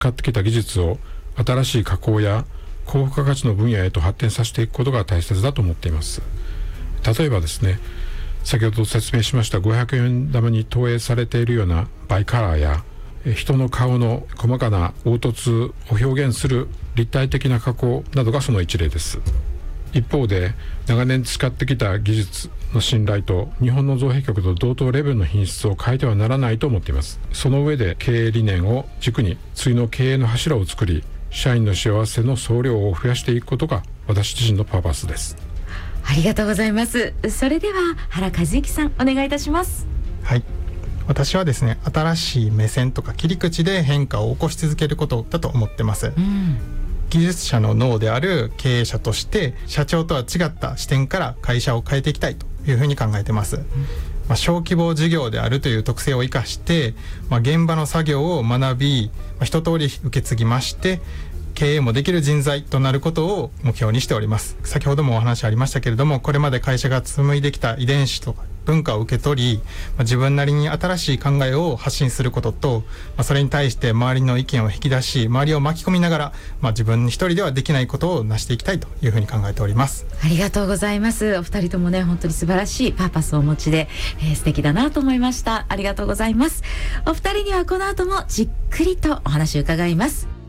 使ってきた技術を新しい加工や高付加価値の分野へと発展させていくことが大切だと思っています。例えばですね、先ほど説明しました500円玉に投影されているようなバイカラーや人の顔の細かな凹凸を表現する立体的な加工などがその一例です。一方で長年使ってきた技術の信頼と日本の造幣局と同等レベルの品質を変えてはならないと思っています。その上で経営理念を軸に次の経営の柱を作り、社員の幸せの総量を増やしていくことが私自身のパーパスです。 ありがとうございます。それでは原和之さん、お願いいたします。 はい、私はですね、新しい目線とか切り口で変化を起こし続けることだと思ってます。技術者の脳である経営者として社長とは違った視点から会社を変えていきたいというふうに考えてます。小規模事業であるという特性を生かして、現場の作業を学び、一通り受け継ぎまして経営もできる人材となることを目標にしております。先ほどもお話ありましたけれども、これまで会社が紡いできた遺伝子とか文化を受け取り、自分なりに新しい考えを発信することと、それに対して周りの意見を引き出し、周りを巻き込みながら、自分一人ではできないことを成していきたいというふうに考えております。 ありがとうございます。お二人ともね、本当に素晴らしいパーパスをお持ちで、素敵だなと思いました。ありがとうございます。お二人にはこの後もじっくりとお話を伺います。